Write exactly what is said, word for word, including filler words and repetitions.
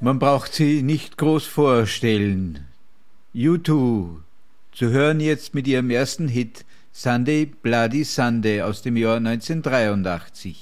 Man braucht sie nicht groß vorstellen. U zwei, zu hören jetzt mit ihrem ersten Hit Sunday Bloody Sunday aus dem Jahr neunzehnhundertdreiundachtzig.